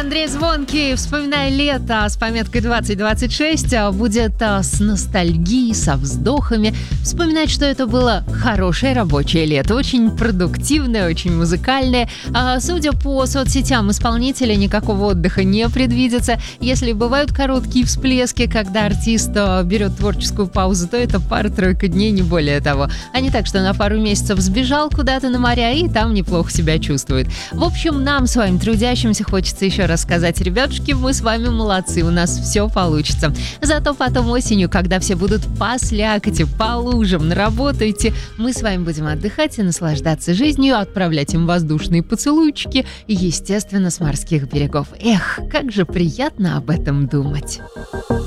Андрей Звонкий, вспоминая лето с пометкой 2026, будет с ностальгией, со вздохами. Вспоминать, что это было хорошее рабочее лето, очень продуктивное, очень музыкальное. Судя по соцсетям исполнителя, никакого отдыха не предвидится. Если бывают короткие всплески, когда артист берет творческую паузу, то это пара-тройка дней, не более того. А не так, что на пару месяцев сбежал куда-то на моря и там неплохо себя чувствует. В общем, нам с вами, трудящимся, хочется еще раз сказать: ребятушки, мы с вами молодцы, у нас все получится. Зато потом осенью, когда все будут по слякоти, по лужам, на работу идти, мы с вами будем отдыхать и наслаждаться жизнью, отправлять им воздушные поцелуйчики, естественно, с морских берегов. Эх, как же приятно об этом думать.